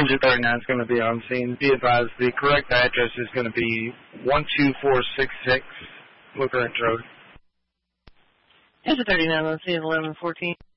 Engine 39 is going to be on scene. Be advised, the correct address is going to be 12466 Blue Ranch Road. Engine 39 on scene, 1114.